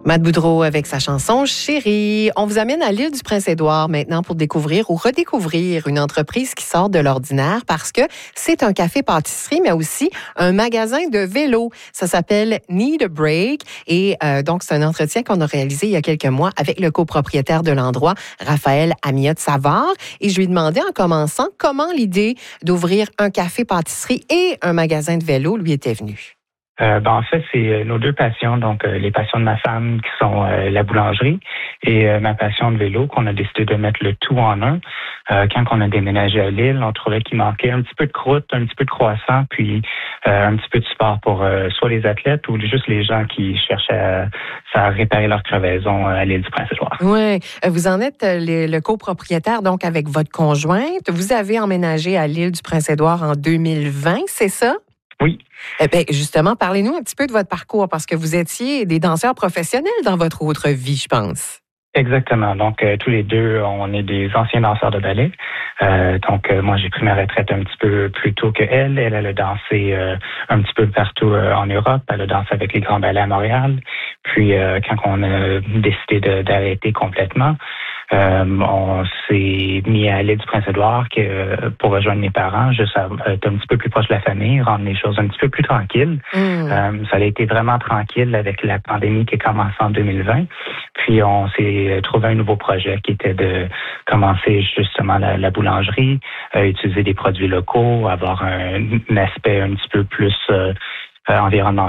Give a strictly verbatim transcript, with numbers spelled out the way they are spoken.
Matt Boudreau avec sa chanson Chérie. On vous amène à l'île du Prince-Édouard maintenant pour découvrir ou redécouvrir une entreprise qui sort de l'ordinaire parce que c'est un café-pâtisserie, mais aussi un magasin de vélo. Ça s'appelle Need a Break et euh, donc c'est un entretien qu'on a réalisé il y a quelques mois avec le copropriétaire de l'endroit, Raphaël Amiotte-Savard. Et je lui ai demandé en commençant comment l'idée d'ouvrir un café-pâtisserie et un magasin de vélo lui était venue. Euh, ben, en fait, c'est nos deux passions, donc euh, les passions de ma femme qui sont euh, la boulangerie et euh, ma passion de vélo qu'on a décidé de mettre le tout en un. Euh, quand on a déménagé à Lille, on trouvait qu'il manquait un petit peu de croûte, un petit peu de croissant, puis euh, un petit peu de support pour euh, soit les athlètes ou juste les gens qui cherchent à, à réparer leur crevaison à l'île du Prince-Édouard. Oui, vous en êtes le, le copropriétaire donc avec votre conjointe. Vous avez emménagé à l'île du Prince-Édouard en deux mille vingt, c'est ça? Oui. Eh bien, justement, parlez-nous un petit peu de votre parcours, parce que vous étiez des danseurs professionnels dans votre autre vie, je pense. Exactement. Donc, euh, tous les deux, on est des anciens danseurs de ballet. Euh, donc, euh, moi, j'ai pris ma retraite un petit peu plus tôt que elle. Elle, elle a dansé euh, un petit peu partout euh, en Europe. Elle a dansé avec les grands ballets à Montréal. Puis, euh, quand on a décidé de, d'arrêter complètement, Euh, on s'est mis à l'île du Prince-Édouard que, pour rejoindre mes parents, juste à, être un petit peu plus proche de la famille, rendre les choses un petit peu plus tranquilles. Mm. Euh, ça a été vraiment tranquille avec la pandémie qui a commencé en deux mille vingt. Puis on s'est trouvé un nouveau projet qui était de commencer justement la, la boulangerie, euh, utiliser des produits locaux, avoir un, un aspect un petit peu plus euh, environnemental